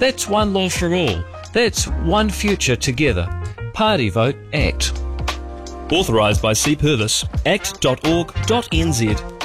That's one law for all. That's one future together. Party Vote ACT. Authorised by C. Purvis. act.org.nz.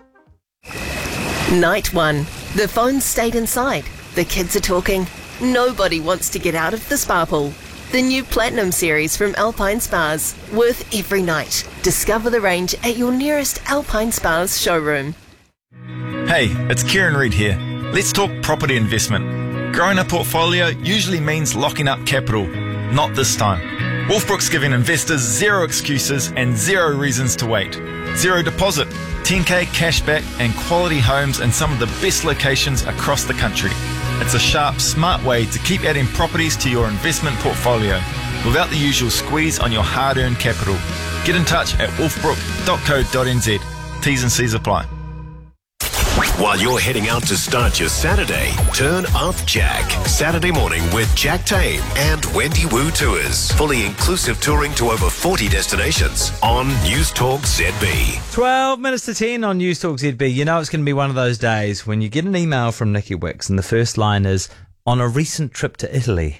Night 1. The phones stayed inside. The kids are talking. Nobody wants to get out of the spa pool. The new Platinum series from Alpine Spas. Worth every night. Discover the range at your nearest Alpine Spas showroom. Hey, it's Kieran Reid here. Let's talk property investment. Growing a portfolio usually means locking up capital. Not this time. Wolfbrook's giving investors zero excuses and zero reasons to wait. Zero deposit, 10k cashback and quality homes in some of the best locations across the country. It's a sharp, smart way to keep adding properties to your investment portfolio without the usual squeeze on your hard-earned capital. Get in touch at wolfbrook.co.nz. T's and C's apply. While you're heading out to start your Saturday, turn off Jack. Saturday morning with Jack Tame and Wendy Wu Tours. Fully inclusive touring to over 40 destinations on News Talk ZB. 12 minutes to 10 on News Talk ZB. You know it's going to be one of those days when you get an email from Nikki Wicks and the first line is, on a recent trip to Italy.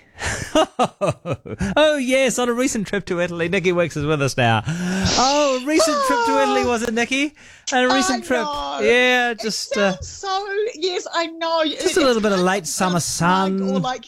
Oh, yes, on a recent trip to Italy. Nikki Wicks is with us now. Oh, a recent trip to Italy, was it, Nikki? And a recent trip. Yeah, just... yes, I know. Just a little bit of late summer sun.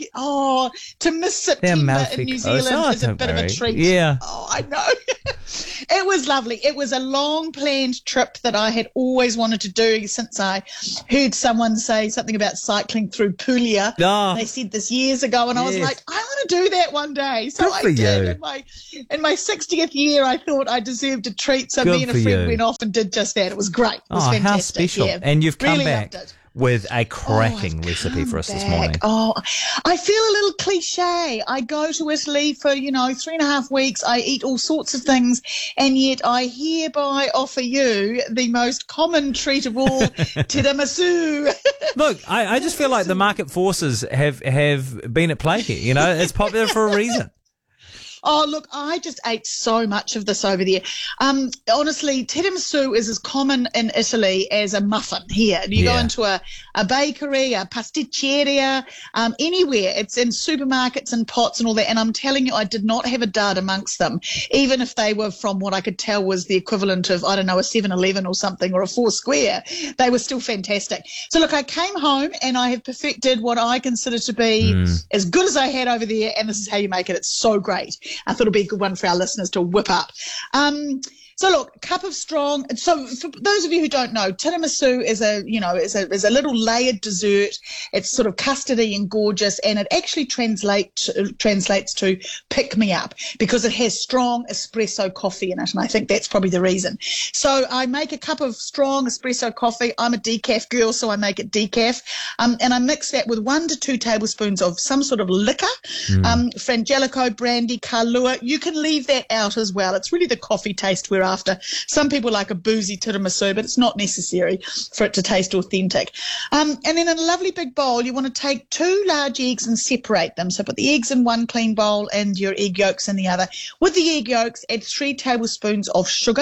To miss September in New Zealand is a bit of a treat. Yeah. Oh, I know. It was lovely. It was a long-planned trip that I had always wanted to do since I heard someone say something about cycling through Puglia. Oh. They said this years ago, and I was like, I want to do that one day. So I did. In my 60th year, I thought I deserved a treat, so me and a friend went off and did just that. It was great. It was fantastic. How special. Yeah. And you've come really back with a cracking recipe for us this morning. Oh, I feel a little cliche. I go to Italy for, 3.5 weeks. I eat all sorts of things, and yet I hereby offer you the most common treat of all, tiramisu. Look, I just feel like the market forces have been at play here. It's popular for a reason. Oh, look, I just ate so much of this over there. Honestly, tiramisu is as common in Italy as a muffin here. You go into a bakery, a pasticceria, anywhere. It's in supermarkets and pots and all that. And I'm telling you, I did not have a dud amongst them, even if they were from what I could tell was the equivalent of, I don't know, a 7-Eleven or something, or a Four Square. They were still fantastic. So, look, I came home and I have perfected what I consider to be as good as I had over there, and this is how you make it. It's so great. I thought it'd be a good one for our listeners to whip up. So look, cup of strong. So for those of you who don't know, tiramisu is a little layered dessert. It's sort of custardy and gorgeous, and it actually translates to pick me up because it has strong espresso coffee in it, and I think that's probably the reason. So I make a cup of strong espresso coffee. I'm a decaf girl, so I make it decaf, and I mix that with 1 to 2 tablespoons of some sort of liquor, Frangelico, brandy, Kahlua. You can leave that out as well. It's really the coffee taste we're after. Some people like a boozy tiramisu, but it's not necessary for it to taste authentic. And then in a lovely big bowl, you want to take 2 large eggs and separate them. So put the eggs in one clean bowl and your egg yolks in the other. With the egg yolks, add 3 tablespoons of sugar.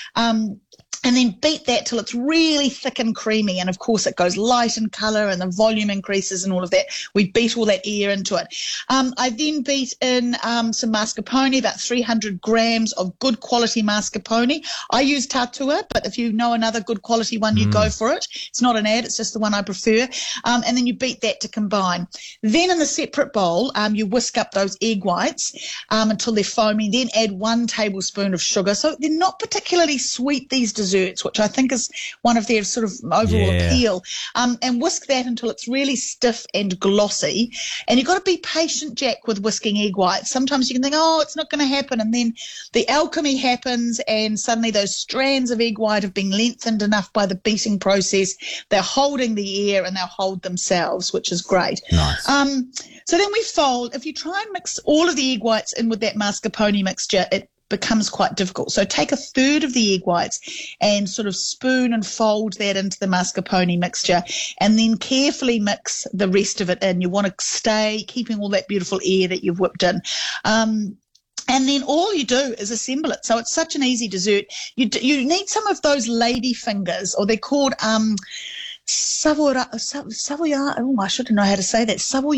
And then beat that till it's really thick and creamy. And, of course, it goes light in colour and the volume increases and all of that. We beat all that air into it. I then beat in some mascarpone, about 300 grams of good quality mascarpone. I use Tartua, but if you know another good quality one, you go for it. It's not an ad. It's just the one I prefer. And then you beat that to combine. Then in the separate bowl, you whisk up those egg whites until they're foamy. Then add 1 tablespoon of sugar. So they're not particularly sweet, these desserts, which I think is one of their sort of overall appeal. And whisk that until it's really stiff and glossy. And you've got to be patient, Jack, with whisking egg whites. Sometimes you can think, it's not going to happen. And then the alchemy happens and suddenly those strands of egg white have been lengthened enough by the beating process. They're holding the air and they'll hold themselves, which is great. Nice. So then we fold. If you try and mix all of the egg whites in with that mascarpone mixture, it becomes quite difficult. So take 1/3 of the egg whites and sort of spoon and fold that into the mascarpone mixture, and then carefully mix the rest of it in. You want to stay keeping all that beautiful air that you've whipped in. And then all you do is assemble it. So it's such an easy dessert. You need some of those lady fingers, or they're called Savoia. Oh, I shouldn't know how to say that.